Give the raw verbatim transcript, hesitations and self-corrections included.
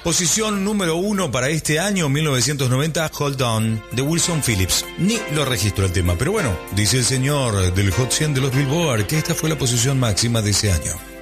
Posición número uno para este año, mil novecientos noventa, Hold On, de Wilson Phillips. Ni lo registro el tema, pero bueno, dice el señor del Hot cien de los Billboard que esta fue la posición máxima de ese año.